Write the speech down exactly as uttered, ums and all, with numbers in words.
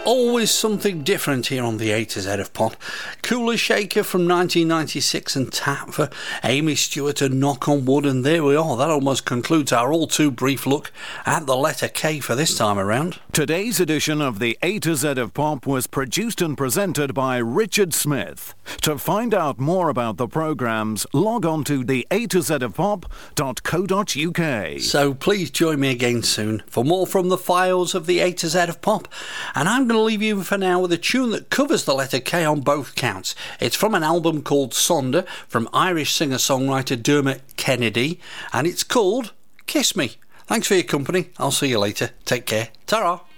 Always something different here on the A to Z of Pop. Cooler Shaker from nineteen ninety-six and Tap for Amy Stewart and Knock on Wood, and there we are. That almost concludes our all too brief look at the letter K for this time around. Today's edition of the A to Z of Pop was produced and presented by Richard Smith. To find out more about the programmes, log on to the a to z of pop dot co dot u k. So please join me again soon for more from the files of the A to Z of Pop. And I'm going to leave you for now with a tune that covers the letter K on both counts. It's from an album called Sonder from Irish singer-songwriter Dermot Kennedy, and it's called Kiss Me. Thanks for your company. I'll see you later. Take care. Ta-ra.